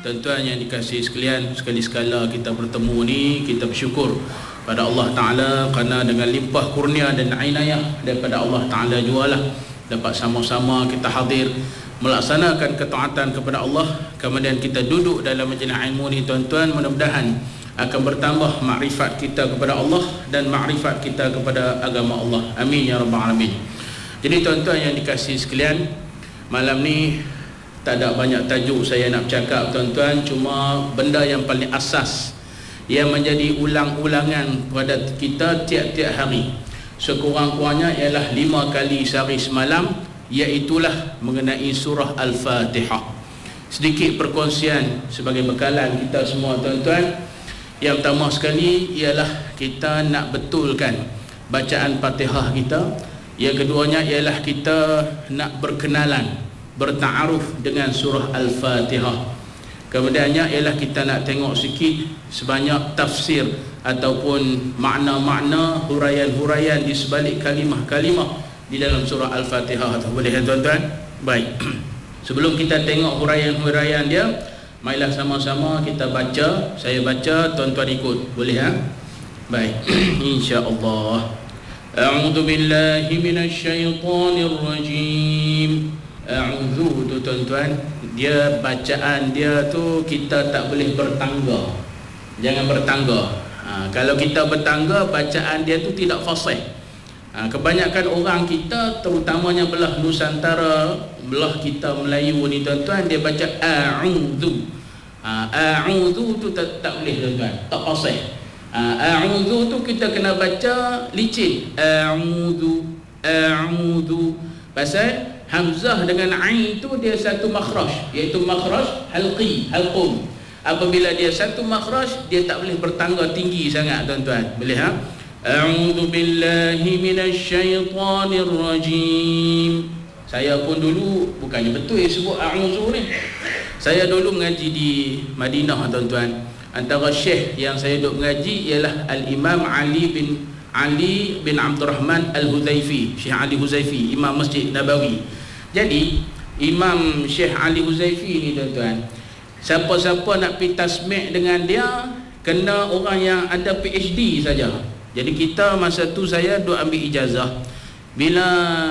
tuan-tuan yang dikasihi sekalian, sekali sekala kita bertemu ni, kita bersyukur pada Allah Ta'ala kerana dengan limpah kurnia dan inayah daripada Allah Ta'ala jualah dapat sama-sama kita hadir melaksanakan ketaatan kepada Allah. Kemudian kita duduk dalam majlis ilmu ni tuan-tuan, mudah-mudahan akan bertambah makrifat kita kepada Allah dan makrifat kita kepada agama Allah. Amin ya rabbal alamin. Jadi tuan-tuan yang dikasihi sekalian, malam ni tak ada banyak tajuk saya nak bercakap tuan-tuan, cuma benda yang paling asas yang menjadi ulang-ulangan pada kita tiap-tiap hari, sekurang-kurangnya ialah 5 kali sehari semalam, iaitulah mengenai surah Al-Fatihah. Sedikit perkongsian sebagai bekalan kita semua tuan-tuan. Yang pertama sekali ialah kita nak betulkan bacaan Fatihah kita. Yang keduanya ialah kita nak berkenalan, bertaaruf dengan surah Al-Fatihah. Kemudiannya ialah kita nak tengok sikit sebanyak tafsir ataupun makna-makna, huraian-huraian di sebalik kalimah-kalimah di dalam surah Al-Fatihah. Boleh kan tuan-tuan? Baik. Sebelum kita tengok huraian-huraian dia, marilah sama-sama kita baca. Saya baca, tuan-tuan ikut. Boleh ha? Baik. Insya-Allah. A'udzu billahi minasyaitonir rajim. A'udzu tu tuan-tuan, dia bacaan dia tu kita tak boleh bertangga. Jangan bertangga. Kalau kita bertangga, bacaan dia tu tidak fasih. Kebanyakan orang kita, terutamanya belah Nusantara, belah kita Melayu ni tuan-tuan, dia baca a'udzu. A'udzu tu tak boleh tuan-tuan, tak fasih. A'udzu tu kita kena baca licin. A'udzu, a'udzu. Pasal hamzah dengan ain tu dia satu makhraj, iaitu makhraj halqi, halqum. Apabila dia satu makhraj, dia tak boleh bertangga tinggi sangat tuan-tuan. Boleh ha? A'udzu billahi minasyaitonir rajim. Saya pun dulu bukannya betul sebut a'udzu ni. Saya dulu mengaji di Madinah tuan-tuan. Antara syekh yang saya duk mengaji ialah Al-Imam Ali bin Abdul Rahman Al-Huzaifi, Syekh Ali Huzaifi, Imam Masjid Nabawi. Jadi Imam Syekh Ali Huzaifi ni tuan-tuan, siapa-siapa nak pergi tasmi' dengan dia kena orang yang ada PhD saja. Jadi kita masa tu saya duk ambil ijazah. Bila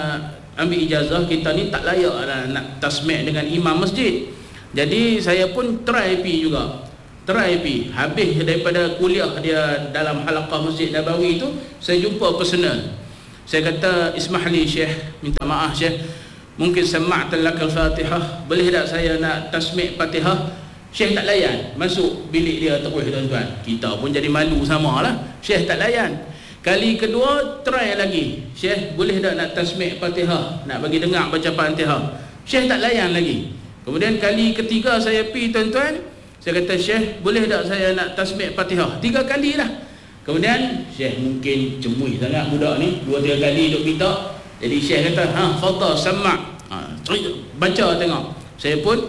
ambil ijazah, kita ni tak layak lah nak tasmi' dengan imam masjid. Jadi saya pun try pi juga. Try pi. Habis daripada kuliah dia dalam halaqah Masjid Nabawi tu, saya jumpa personal. Saya kata, "Ismahli Syekh, minta maaf Syekh, mungkin sama'tan lakal Fatihah, boleh tak saya nak tasmi' Fatihah?" Syekh tak layan. Masuk bilik dia terus tuan-tuan. Kita pun jadi malu samalah. Syekh tak layan. Kali kedua try lagi. "Syekh, boleh tak nak tasmi' Fatihah, nak bagi dengar baca Fatihah?" Syekh tak layan lagi. Kemudian kali ketiga saya pi tuan-tuan, saya kata, "Syekh, boleh tak saya nak tasmi' Fatihah?" 3 kali lah. Kemudian Syekh mungkin cemui sangat budak ni, 2-3 kali duk minta. Jadi Syekh kata, "Fadhal sama'." Baca tengok. Saya pun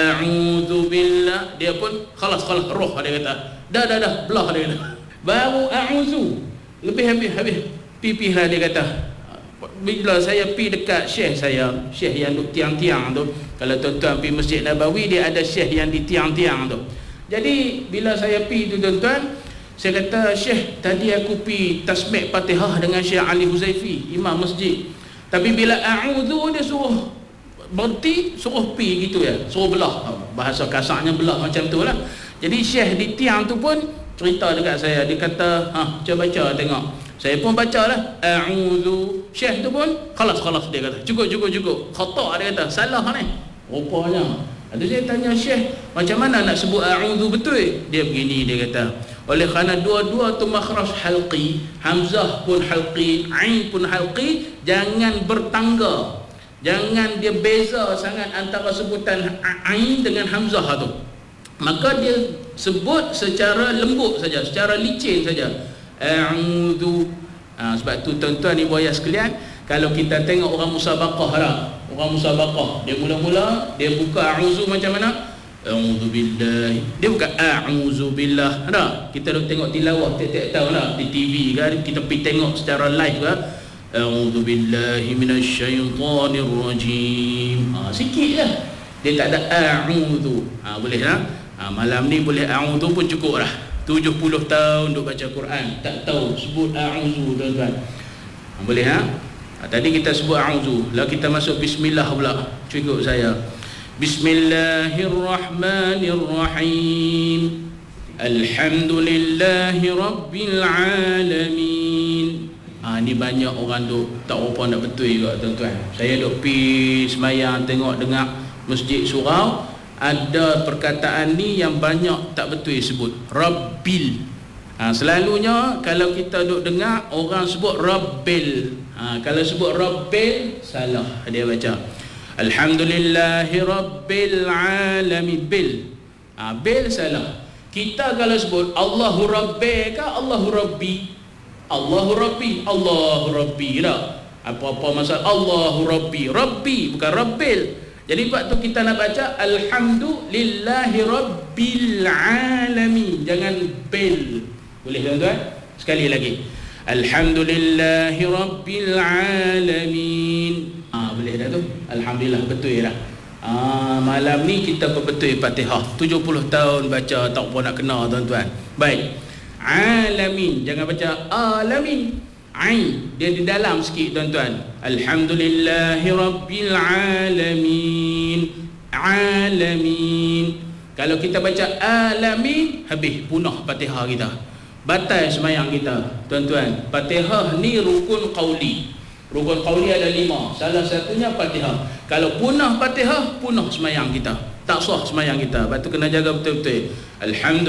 a'udzu billah, dia pun khalas roh, dia kata. Dah belah dia kata. Baru a'udzu. Habis pipih lah dia kata. Bila saya pi dekat syekh saya, syekh yang duk tiang-tiang tu, kalau tuan-tuan pi Masjid Nabawi, dia ada syekh yang di tiang-tiang tu. Jadi bila saya pi tu tuan-tuan, saya kata, "Syekh, tadi aku pi tasmi' Fatihah dengan Syekh Ali Huzaifi, imam masjid. Tapi bila a'udzu dia suruh berhenti, suruh pi gitu ya, suruh belah." Bahasa kasarnya belah macam tu lah. Jadi syekh di tiang tu pun cerita dekat saya. Dia kata, "Cuba baca tengok." Saya pun baca lah, a'udzu. Syekh tu pun khalas dia kata, cukup. Khata' dia kata, salah ni rupanya. Ada saya tanya Syekh, macam mana nak sebut a'udzu betul? Dia begini, dia kata, oleh kerana dua-dua tu makhraj halqi, hamzah pun halqi, ain pun halqi, jangan bertangga. Jangan dia beza sangat antara sebutan ain dengan hamzah tu. Maka dia sebut secara lembut saja, secara licin saja. A'udzu. Sebab tu tuan-tuan ibu ayah sekalian, kalau kita tengok orang musabaqah lah, orang musabaqah, dia mula-mula dia buka a'udzu macam mana? A'udzu billahi. Dia bukan a'udzu billah. Ada kita duk tengok tilawah tiap-tiap tahun lah di TV kan, kita pergi tengok secara live kan. A'udzu billahi minasyaitonir rajim. Sikit lah. Dia tak ada a'udzu. Boleh lah. Malam ni boleh a'udzu pun cukup lah. 70 tahun duk baca Quran tak tahu sebut a'udzu tuan-tuan. Boleh tadi kita sebut a'udzu, lah kita masuk bismillah pula. Cukup saya. Bismillahirrahmanirrahim. Alhamdulillahi rabbil alamin. Ni banyak orang duk tak apa nak betul juga tuan-tuan. Saya duk pergi sembahyang tengok dengar masjid surau, ada perkataan ni yang banyak tak betul sebut rabbil. Selalunya kalau kita duk dengar orang sebut rabbil. Kalau sebut rabbil salah dia baca. Alhamdulillahi rabbil alamin. Bil salah. Kita kalau sebut Allahu Rabbi ke Allahu Rabbi? Allahu Rabbi, Allahu Rabbi lah. Apa-apa masalah Allahu Rabbi. Rabbi bukan Rabbil. Jadi waktu kita nak baca Alhamdulillahi Rabbil Alamin, jangan bil. Boleh tuan-tuan? Sekali lagi. Alhamdulillahi Rabbil Alamin. Boleh dah tu? Alhamdulillah, betul lah. Malam ni kita betul Fatihah 70 tahun baca tak apa nak kena tuan-tuan. Baik. Alamin, jangan baca alamin. Ain dia di dalam sikit tuan-tuan. Alhamdulillahi Rabbil Alamin. Alamin. Kalau kita baca alamin, habis punah Fatihah kita. Batal sembahyang kita tuan-tuan. Fatihah ni rukun qauli. Rukun qauli ada 5. Salah satunya Fatihah. Kalau punah Fatihah, punah sembahyang kita. Tak sah sembahyang kita. Lepas tu kena jaga betul-betul. Alhamdulillah.